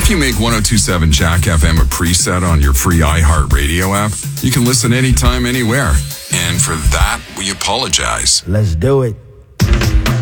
If you make 1027 Jack FM a preset on your free iHeartRadio app, you can listen anytime, anywhere. And for that, we apologize. Let's do it.